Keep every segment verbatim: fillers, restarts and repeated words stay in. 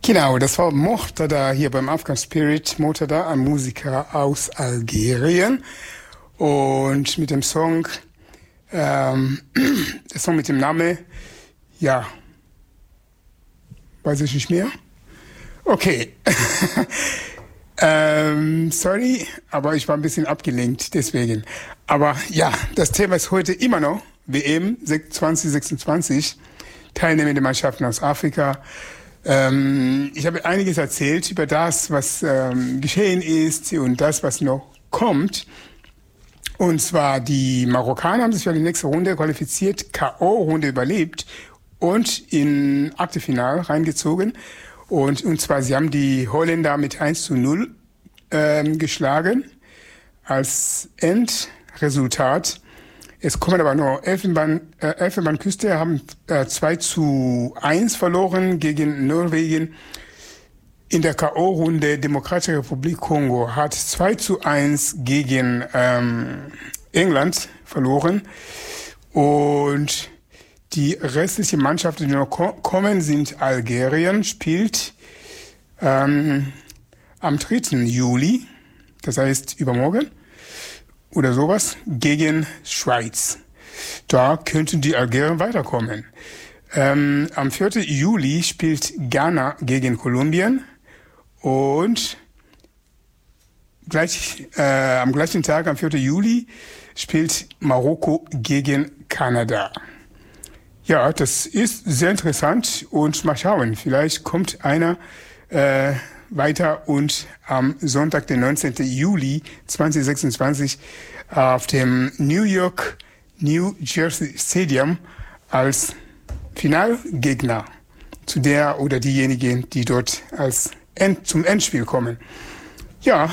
Genau, das war Mochtada hier beim Afghan Spirit. Mochtada, ein Musiker aus Algerien. Und mit dem Song, ähm, der Song mit dem Namen, ja, weiß ich nicht mehr. Okay. ähm, sorry, aber ich war ein bisschen abgelenkt, deswegen. Aber ja, das Thema ist heute immer noch W M zwanzig sechsundzwanzig, teilnehmende Mannschaften aus Afrika. Ähm, ich habe einiges erzählt über das, was ähm, geschehen ist und das, was noch kommt. Und zwar die Marokkaner haben sich für die nächste Runde qualifiziert, K O-Runde überlebt und in Achtelfinale reingezogen. Und, und zwar, sie haben die Holländer mit eins zu null ähm, geschlagen als Endresultat. Es kommen aber nur Elfenbein, äh, Elfenbeinküste, haben äh, zwei zu eins verloren gegen Norwegen. In der K O-Runde Demokratische Republik Kongo hat zwei zu eins gegen ähm, England verloren. Und die restliche Mannschaft, die noch ko- kommen, sind Algerien, spielt ähm, am dritten Juli, das heißt übermorgen, oder sowas, gegen Schweiz. Da könnten die Algerier weiterkommen. Ähm, am vierten Juli spielt Ghana gegen Kolumbien und gleich, äh, am gleichen Tag, am vierten Juli, spielt Marokko gegen Kanada. Ja, das ist sehr interessant und mal schauen, vielleicht kommt einer äh, weiter und am Sonntag, den neunzehnten Juli zweitausendsechsundzwanzig auf dem New York New Jersey Stadium als Finalgegner zu der oder diejenigen, die dort als End, zum Endspiel kommen. Ja,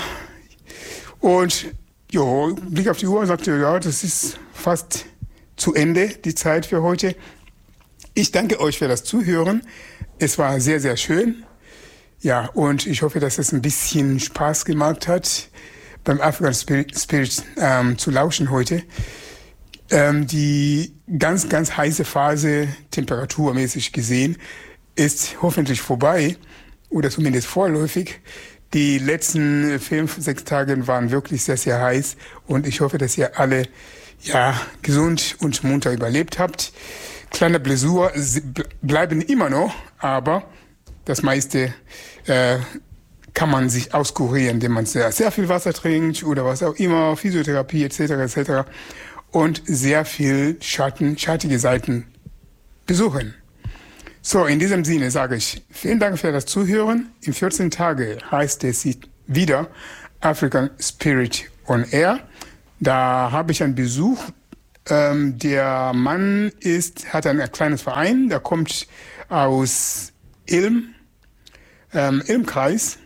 und jo, Blick auf die Uhr sagte, ja, das ist fast zu Ende, die Zeit für heute. Ich danke euch für das Zuhören. Es war sehr, sehr schön. Ja, und ich hoffe, dass es ein bisschen Spaß gemacht hat, beim African Spirit, Spirit ähm, zu lauschen heute. Ähm, die ganz, ganz heiße Phase, temperaturmäßig gesehen, ist hoffentlich vorbei oder zumindest vorläufig. Die letzten fünf, sechs Tage waren wirklich sehr, sehr heiß und ich hoffe, dass ihr alle ja gesund und munter überlebt habt. Kleine Blessur bleiben immer noch, aber das meiste äh, kann man sich auskurieren, indem man sehr, sehr viel Wasser trinkt oder was auch immer, Physiotherapie et cetera et cetera und sehr viel Schatten, schattige Seiten besuchen. So, in diesem Sinne sage ich vielen Dank für das Zuhören. In vierzehn Tagen heißt es wieder African Spirit on Air. Da habe ich einen Besuch. Ähm, der Mann ist, hat ein kleines Verein, der kommt aus Ilm, ähm, Ilmkreis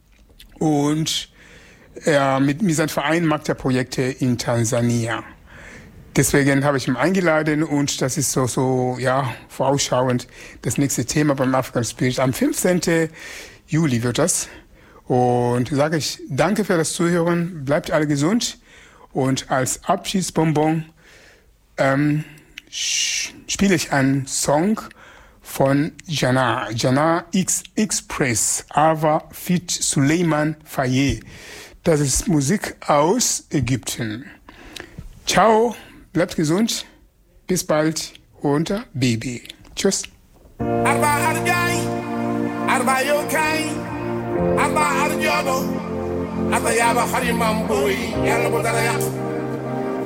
und er mit, mit seinem Verein macht er Projekte in Tansania. Deswegen habe ich ihn eingeladen und das ist so, so, ja, vorausschauend das nächste Thema beim African Spirit. Am fünfzehnten Juli wird das. Und sage ich danke für das Zuhören, bleibt alle gesund und als Abschiedsbonbon ähm, spiele ich einen Song von Jana, Jana X Express, Ava Fit Suleiman Faye. Das ist Musik aus Ägypten. Ciao, bleibt gesund, bis bald und Baby. Tschüss. Arba Arjai, Arba Yokai, Arba Arjodo, Arba Yaba Harimambui, Yalabodaya.